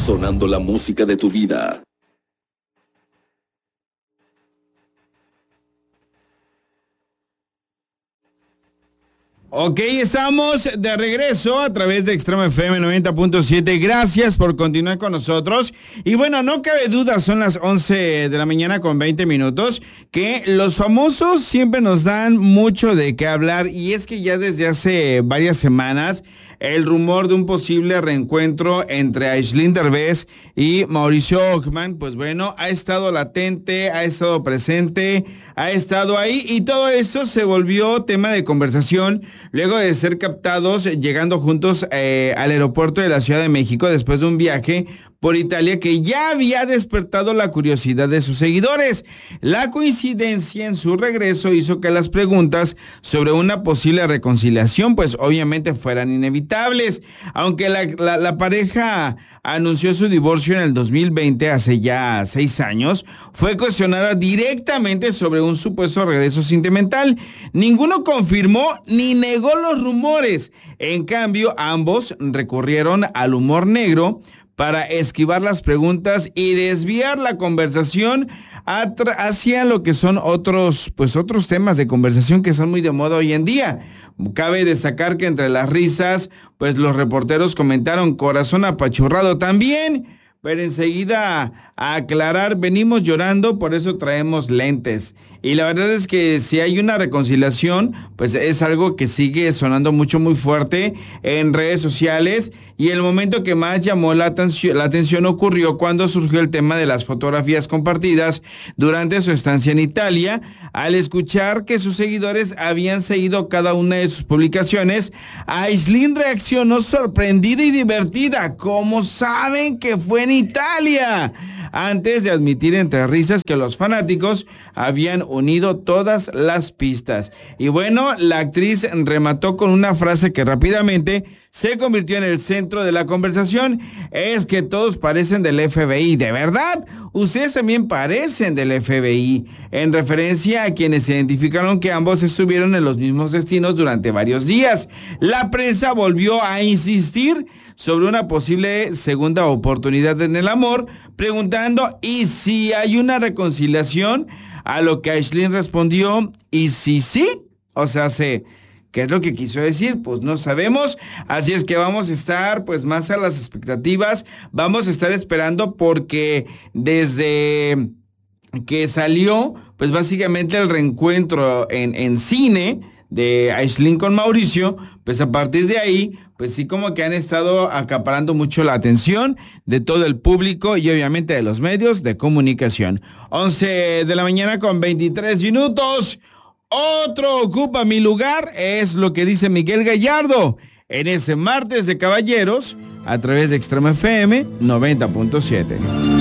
sonando la música de tu vida. Ok, estamos de regreso a través de Extrema FM 90.7. Gracias por continuar con nosotros. Y bueno, no cabe duda, son las 11 de la mañana con 20 minutos, que los famosos siempre nos dan mucho de qué hablar. Y es que ya desde hace varias semanas, el rumor de un posible reencuentro entre Aislinn Derbez y Mauricio Ockman, pues bueno, ha estado latente, ha estado presente, ha estado ahí, y todo esto se volvió tema de conversación luego de ser captados llegando juntos al aeropuerto de la Ciudad de México después de un viaje por Italia que ya había despertado la curiosidad de sus seguidores. La coincidencia en su regreso hizo que las preguntas sobre una posible reconciliación pues obviamente fueran inevitables. Aunque la pareja anunció su divorcio en el 2020, hace ya 6 años, fue cuestionada directamente sobre un supuesto regreso sentimental. Ninguno confirmó ni negó los rumores. En cambio, ambos recurrieron al humor negro para esquivar las preguntas y desviar la conversación hacia lo que son otros temas de conversación que son muy de moda hoy en día. Cabe destacar que entre las risas, pues los reporteros comentaron corazón apachurrado también, pero enseguida a aclarar, venimos llorando, por eso traemos lentes. Y la verdad es que si hay una reconciliación, pues es algo que sigue sonando muy fuerte en redes sociales. Y el momento que más llamó la atención ocurrió cuando surgió el tema de las fotografías compartidas durante su estancia en Italia. Al escuchar que sus seguidores habían seguido cada una de sus publicaciones, Aislinn reaccionó sorprendida y divertida. ¿Cómo saben que fue en Italia? Antes de admitir entre risas que los fanáticos habían unido todas las pistas. Y bueno, la actriz remató con una frase que rápidamente se convirtió en el centro de la conversación. Es que todos parecen del FBI. ¿De verdad? Ustedes también parecen del FBI. En referencia a quienes identificaron que ambos estuvieron en los mismos destinos durante varios días. La prensa volvió a insistir sobre una posible segunda oportunidad en el amor, preguntando ¿y si hay una reconciliación? A lo que Aislinn respondió ¿y si sí? O sea, ¿qué es lo que quiso decir? Pues no sabemos, así es que vamos a estar pues más a las expectativas, vamos a estar esperando porque desde que salió pues básicamente el reencuentro en cine de Aislinn con Mauricio, pues a partir de ahí, pues sí como que han estado acaparando mucho la atención de todo el público y obviamente de los medios de comunicación. 11 de la mañana con 23 minutos. Otro ocupa mi lugar, es lo que dice Miguel Gallardo en ese martes de caballeros a través de Extrema FM 90.7.